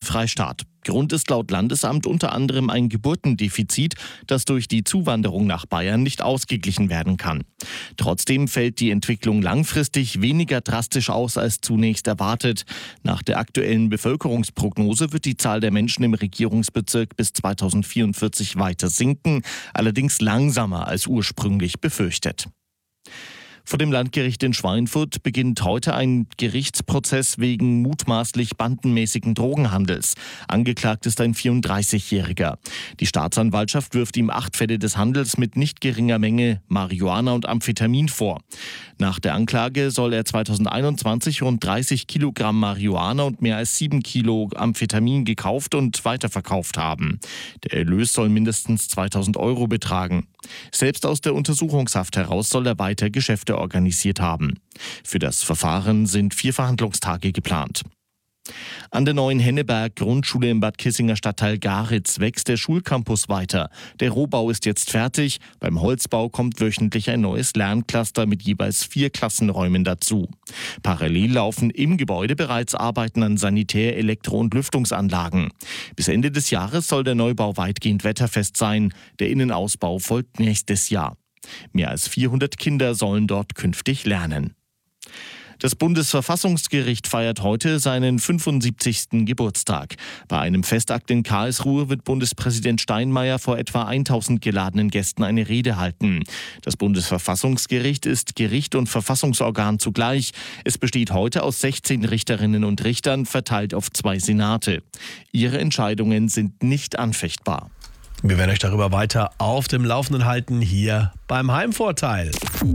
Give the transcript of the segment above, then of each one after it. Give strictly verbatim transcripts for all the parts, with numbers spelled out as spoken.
Freistaat. Grund ist laut Landesamt unter anderem ein Geburtendefizit, das durch die Zuwanderung nach Bayern nicht ausgeglichen werden kann. Trotzdem fällt die Entwicklung langfristig weniger drastisch aus als zunächst erwartet. Nach der aktuellen Bevölkerungsprognose wird die Zahl der Menschen im Regierungsbezirk bis zweitausendvierundvierzig weiter sinken, allerdings langsamer als ursprünglich befürchtet. Vor dem Landgericht in Schweinfurt beginnt heute ein Gerichtsprozess wegen mutmaßlich bandenmäßigen Drogenhandels. Angeklagt ist ein vierunddreißigjähriger. Die Staatsanwaltschaft wirft ihm acht Fälle des Handels mit nicht geringer Menge Marihuana und Amphetamin vor. Nach der Anklage soll er zweitausendeinundzwanzig rund dreißig Kilogramm Marihuana und mehr als sieben Kilo Amphetamin gekauft und weiterverkauft haben. Der Erlös soll mindestens zweitausend Euro betragen. Selbst aus der Untersuchungshaft heraus soll er weiter Geschäfte organisiert haben. Für das Verfahren sind vier Verhandlungstage geplant. An der neuen Henneberg-Grundschule im Bad Kissinger Stadtteil Garitz wächst der Schulcampus weiter. Der Rohbau ist jetzt fertig. Beim Holzbau kommt wöchentlich ein neues Lerncluster mit jeweils vier Klassenräumen dazu. Parallel laufen im Gebäude bereits Arbeiten an Sanitär-, Elektro- und Lüftungsanlagen. Bis Ende des Jahres soll der Neubau weitgehend wetterfest sein. Der Innenausbau folgt nächstes Jahr. Mehr als vierhundert Kinder sollen dort künftig lernen. Das Bundesverfassungsgericht feiert heute seinen fünfundsiebzigsten Geburtstag. Bei einem Festakt in Karlsruhe wird Bundespräsident Steinmeier vor etwa tausend geladenen Gästen eine Rede halten. Das Bundesverfassungsgericht ist Gericht und Verfassungsorgan zugleich. Es besteht heute aus sechzehn Richterinnen und Richtern, verteilt auf zwei Senate. Ihre Entscheidungen sind nicht anfechtbar. Wir werden euch darüber weiter auf dem Laufenden halten, hier beim Heimvorteil.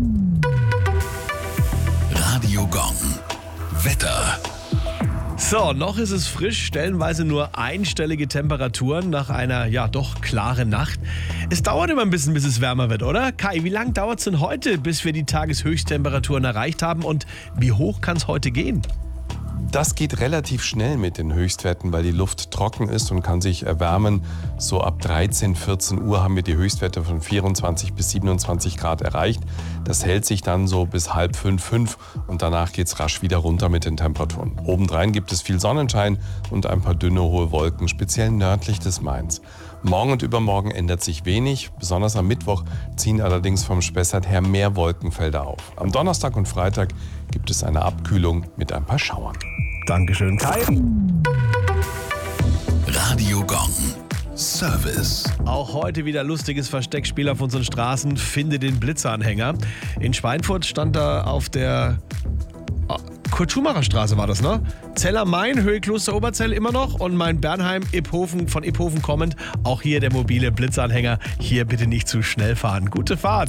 Radio Gong. Wetter. So, noch ist es frisch, stellenweise nur einstellige Temperaturen nach einer, ja doch, klaren Nacht. Es dauert immer ein bisschen, bis es wärmer wird, oder? Kai, wie lange dauert es denn heute, bis wir die Tageshöchsttemperaturen erreicht haben und wie hoch kann es heute gehen? Das geht relativ schnell mit den Höchstwerten, weil die Luft trocken ist und kann sich erwärmen. So ab dreizehn, vierzehn Uhr haben wir die Höchstwerte von vierundzwanzig bis siebenundzwanzig Grad erreicht. Das hält sich dann so bis halb fünf, fünf und danach geht es rasch wieder runter mit den Temperaturen. Obendrein gibt es viel Sonnenschein und ein paar dünne, hohe Wolken, speziell nördlich des Mains. Morgen und übermorgen ändert sich wenig. Besonders am Mittwoch ziehen allerdings vom Spessart her mehr Wolkenfelder auf. Am Donnerstag und Freitag gibt es eine Abkühlung mit ein paar Schauern. Dankeschön, Kai. Radio Gong. Service. Auch heute wieder lustiges Versteckspiel auf unseren Straßen. Finde den Blitzanhänger. In Schweinfurt stand da auf der Kurt-Schumacher-Straße war das, ne? Zeller Main, Höhe Kloster Oberzell immer noch und mein Bernheim, Iphofen, von Iphofen kommend. Auch hier der mobile Blitzanhänger. Hier bitte nicht zu schnell fahren. Gute Fahrt.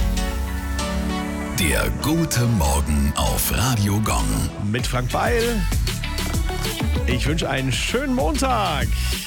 Der gute Morgen auf Radio Gong. Mit Frank Beil. Ich wünsche einen schönen Montag.